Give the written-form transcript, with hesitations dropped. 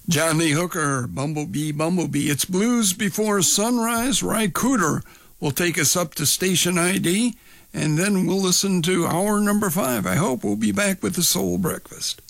John Lee Hooker, Bumblebee, Bumblebee. It's Blues Before Sunrise. Ry Cooder will take us up to Station ID, and then we'll listen to hour number 5. I hope we'll be back with the Soul Breakfast.